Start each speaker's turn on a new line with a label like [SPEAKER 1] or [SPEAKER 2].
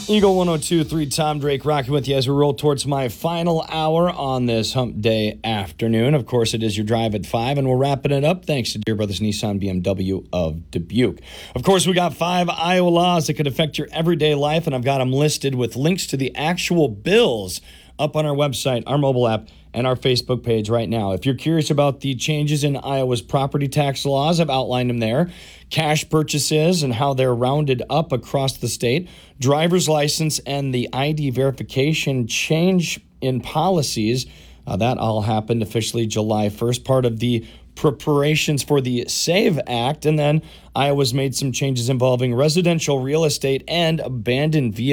[SPEAKER 1] Eagle 102.3, Tom Drake rocking with you as we roll towards my final hour on this hump day afternoon. Of course, it is your drive at 5, and we're wrapping it up thanks to Dear Brothers Nissan BMW of Dubuque. Of course, we got 5 Iowa laws that could affect your everyday life, and I've got them listed with links to the actual bills up on our website, our mobile app, and our Facebook page right now. If you're curious about the changes in Iowa's property tax laws, I've outlined them there. Cash purchases and how they're rounded up across the state. Driver's license and the ID verification change in policies. That all happened officially July 1st, part of the preparations for the SAVE Act. And then Iowa's made some changes involving residential real estate and abandoned vehicles.